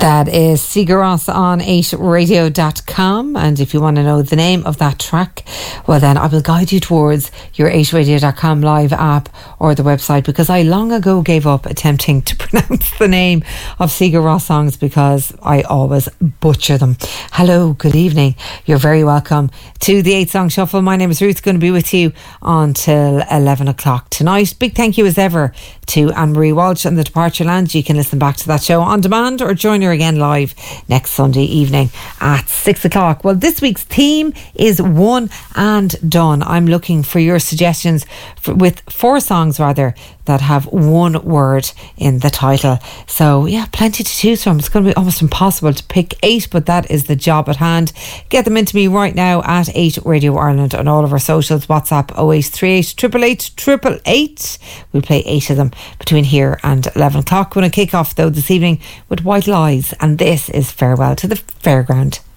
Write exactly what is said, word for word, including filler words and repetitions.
That is Sigur Rós on eight radio dot com, and if you want to know the name of that track, well then I will guide you towards your eight radio dot com live app or the website, because I long ago gave up attempting to pronounce the name of Sigur Rós songs because I always butcher them. Hello, good evening, you're very welcome to the eight Song Shuffle. My name is Ruth, going to be with you until eleven o'clock tonight. Big thank you as ever to Anne-Marie Walsh and the Departure Lounge. You can listen back to that show on demand or join her again live next Sunday evening at six o'clock. Well, this week's theme is One and Done. I'm looking for your suggestions for, with four songs rather that have one word in the title. So yeah, plenty to choose from. It's going to be almost impossible to pick eight, but that is the job at hand. Get them into me right now at eight Radio Ireland on all of our socials. WhatsApp oh eight three eight, eight eight eight, eight eight eight. We'll play eight of them between here and eleven o'clock. We're going to kick off though this evening with White Lies, and this is Farewell to the Fairground.